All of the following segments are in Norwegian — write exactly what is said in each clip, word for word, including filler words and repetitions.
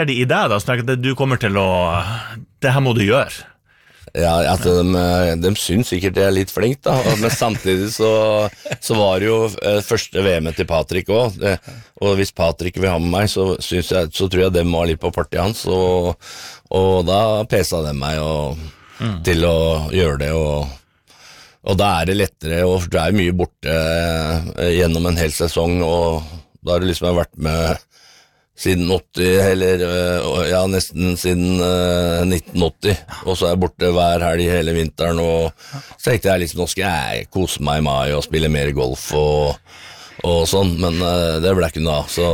Er det i deg da, så tenker jeg at du kommer til å, det her må du gjøre? Ja, altså, de, de syns sikkert jeg er litt flink da, men samtidig så, så var det jo første V M-et til Patrick også, og hvis Patrick vil ha med meg, så, synes jeg, så tror jeg dem var litt på partiet hans, og, og da pesa de meg og, mm. til å gjøre det, og, og da er det lettere, og du er mye borte gjennom en hel sesong, og da har du liksom vært med siden åtti, eller ja, nesten siden uh, nitten åtti, og så er jeg borte hver helg hele vinteren, og så tenkte jeg liksom, nå skal jeg kose meg i mai og spille mer golf og, og sånn, men uh, det ble ikke noe av, så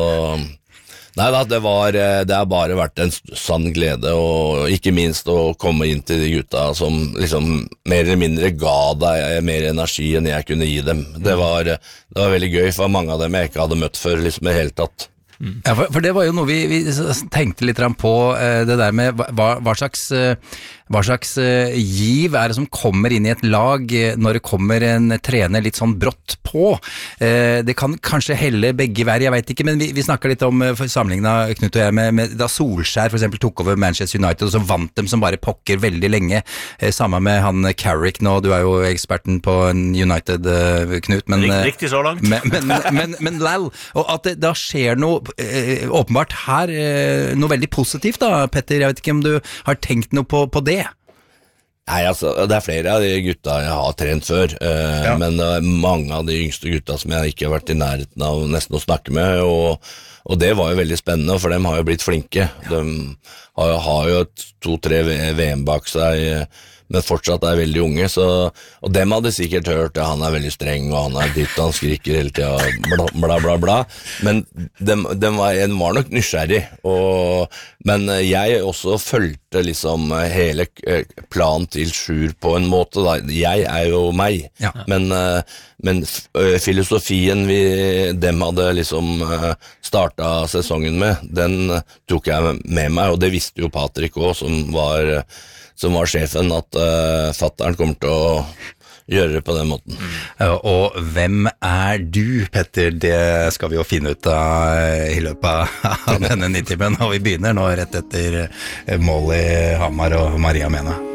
nei da, det var, det har bare vært en sann glede, og ikke minst å komme inn til de gutta som liksom mer eller mindre ga deg mer energi enn jeg kunne gi dem. Det var, det var veldig gøy, for mange av dem jeg ikke hadde møtt før, liksom i hele tatt. Mm. Ja, for, for det var jo noe vi, vi tenkte litt på, eh, det der med hva, hva slags, eh, hva slags eh, giv er det som kommer inn i et lag eh, når det kommer en trener litt sånn brått på. Eh, det kan kanskje helle begge vær, jeg vet ikke, men vi, vi snakket litt om, for sammenlignet Knut og jeg, med, med da Solskjær for eksempel tok over Manchester United, og så vant dem som bare pokker veldig lenge. Eh, samme med han Carrick nå, du er jo eksperten på United, eh, Knut, men, Rikt, riktig så langt. men, men, men, men Lal, og at det da skjer noe eh, åpenbart her, eh, noe veldig positivt da, Petter, jeg vet ikke om du har tenkt noe på, på det? Nei, altså, det er flere av de gutta jeg har trent før, eh, ja. Men det er mange av de yngste gutta som jeg ikke har vært i nærheten av nesten å snakke med, og, og det var jo veldig spennende, for dem har jo blitt flinke. Ja. De har, har jo to-tre V M bak seg, men fortsatt er veldig unge, så, og dem hadde sikkert hørt, ja, han er veldig streng, og han er dytt, han skriker hele tiden, bla, bla, bla, bla, men dem, dem var, en var nok nysgjerrig, og, men jeg også følte liksom hele planen til Sjur på en måte, da. Jeg er jo meg, ja. men, men filosofien vi, dem hadde liksom startet sesongen med, den tok jeg med meg, og det visste jo Patrick også, som var som var sjefen, at uh, fatteren kommer til å gjøre det på den måten. Mm. Og hvem er du, Petter? Det skal vi jo finne ut av i løpet av denne nittimen, og vi begynner nå rett etter Molly Hamar og Maria Mena.